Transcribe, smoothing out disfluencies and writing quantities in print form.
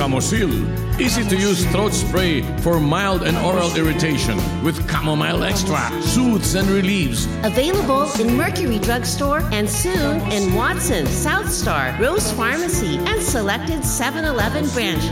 Camosil. Easy-to-use throat spray for mild and oral irritation with Chamomile Extra. Soothes and relieves. Available in Mercury Drugstore and soon in Watson, South Star, Rose Pharmacy, and selected 7-Eleven branches.